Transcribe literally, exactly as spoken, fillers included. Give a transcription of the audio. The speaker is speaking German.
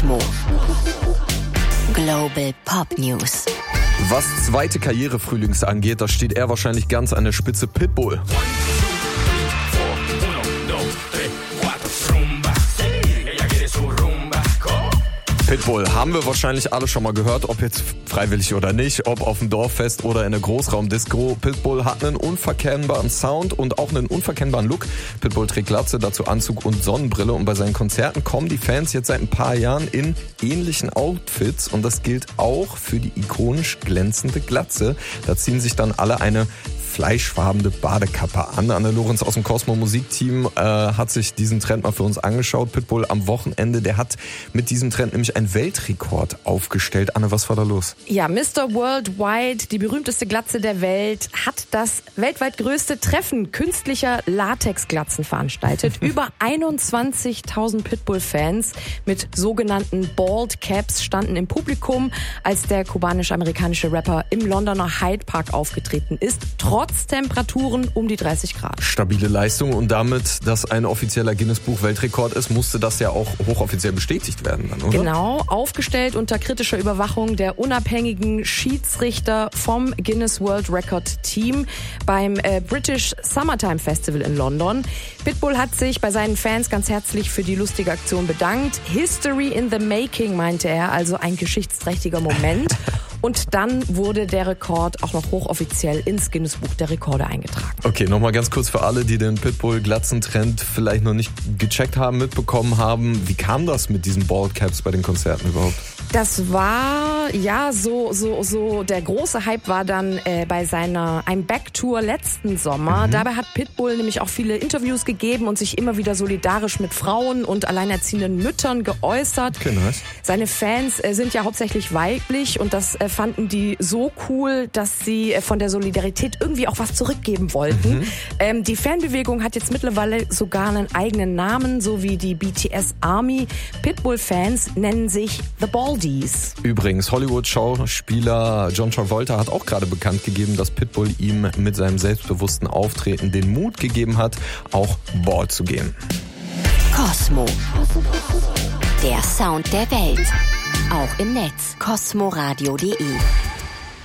Cosmo. Global Pop News. Was zweite Karrierefrühlings angeht, da steht er wahrscheinlich ganz an der Spitze. Pitbull. Pitbull haben wir wahrscheinlich alle schon mal gehört, ob jetzt freiwillig oder nicht, ob auf dem Dorffest oder in der Großraumdisco. Pitbull hat einen unverkennbaren Sound und auch einen unverkennbaren Look. Pitbull trägt Glatze, dazu Anzug und Sonnenbrille, und bei seinen Konzerten kommen die Fans jetzt seit ein paar Jahren in ähnlichen Outfits, und das gilt auch für die ikonisch glänzende Glatze. Da ziehen sich dann alle eine fleischfarbene Badekappe an. Anne Lorenz aus dem Cosmo Musikteam äh, hat sich diesen Trend mal für uns angeschaut. Pitbull am Wochenende, der hat mit diesem Trend nämlich einen Weltrekord aufgestellt. Anne, was war da los? Ja, Mister Worldwide, die berühmteste Glatze der Welt, hat das weltweit größte Treffen künstlicher Latexglatzen veranstaltet. Über einundzwanzigtausend Pitbull-Fans mit sogenannten Bald Caps standen im Publikum, als der kubanisch-amerikanische Rapper im Londoner Hyde Park aufgetreten ist. Trotz Temperaturen um die dreißig Grad. Stabile Leistung, und damit, dass ein offizieller Guinness-Buch-Weltrekord ist, musste das ja auch hochoffiziell bestätigt werden dann, oder? Genau, aufgestellt unter kritischer Überwachung der unabhängigen Schiedsrichter vom Guinness World Record Team beim äh, British Summertime Festival in London. Pitbull hat sich bei seinen Fans ganz herzlich für die lustige Aktion bedankt. History in the making, meinte er, also ein geschichtsträchtiger Moment. Und dann wurde der Rekord auch noch hochoffiziell ins Guinness-Buch der Rekorde eingetragen. Okay, nochmal ganz kurz für alle, die den Pitbull-Glatzentrend vielleicht noch nicht gecheckt haben, mitbekommen haben. Wie kam das mit diesen Bald Caps bei den Konzerten überhaupt? Das war, ja, so, so, so, der große Hype war dann äh, bei seiner I'm Back Tour letzten Sommer. Mhm. Dabei hat Pitbull nämlich auch viele Interviews gegeben und sich immer wieder solidarisch mit Frauen und alleinerziehenden Müttern geäußert. Okay, nice. Seine Fans äh, sind ja hauptsächlich weiblich, und das äh, fanden die so cool, dass sie äh, von der Solidarität irgendwie auch was zurückgeben wollten. Mhm. Ähm, die Fanbewegung hat jetzt mittlerweile sogar einen eigenen Namen, so wie die B T S Army. Pitbull-Fans nennen sich The Baldies. Übrigens, Hollywood-Schauspieler John Travolta hat auch gerade bekannt gegeben, dass Pitbull ihm mit seinem selbstbewussten Auftreten den Mut gegeben hat, auch bald zu gehen. Cosmo. Der Sound der Welt. Auch im Netz. cosmoradio punkt de